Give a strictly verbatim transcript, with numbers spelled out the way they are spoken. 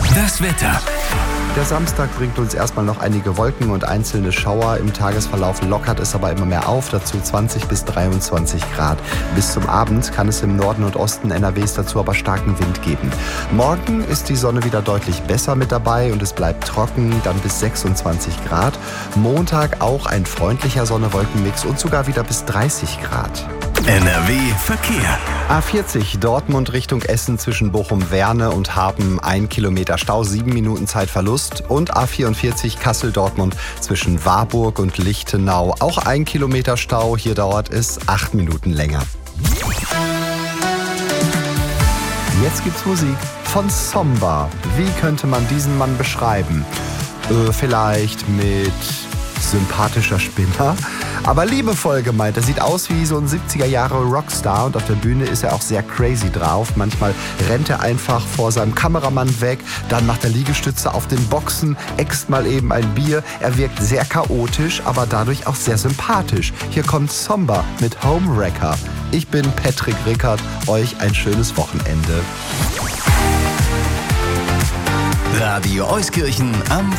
Das Wetter. Der Samstag bringt uns erstmal noch einige Wolken und einzelne Schauer. Im Tagesverlauf lockert es aber immer mehr auf, dazu zwanzig bis dreiundzwanzig Grad. Bis zum Abend kann es im Norden und Osten N R Ws dazu aber starken Wind geben. Morgen ist die Sonne wieder deutlich besser mit dabei und es bleibt trocken, dann bis sechsundzwanzig Grad. Montag auch ein freundlicher Sonne-Wolken-Mix und sogar wieder bis dreißig Grad. N R W Verkehr. A vierzig Dortmund Richtung Essen zwischen Bochum-Werne und Harpen, ein Kilometer Stau, sieben Minuten Zeitverlust. Und A vierundvierzig Kassel-Dortmund zwischen Warburg und Lichtenau, auch ein Kilometer Stau, hier dauert es acht Minuten länger. Jetzt gibt's Musik von Somba. Wie könnte man diesen Mann beschreiben? Äh, vielleicht mit sympathischer Spinner, aber liebevoll gemeint. Er sieht aus wie so ein siebziger Jahre Rockstar und auf der Bühne ist er auch sehr crazy drauf. Manchmal rennt er einfach vor seinem Kameramann weg, dann macht er Liegestütze auf den Boxen, äxt mal eben ein Bier. Er wirkt sehr chaotisch, aber dadurch auch sehr sympathisch. Hier kommt Somba mit Homewrecker. Ich bin Patrick Rickert, euch ein schönes Wochenende. Radio Euskirchen am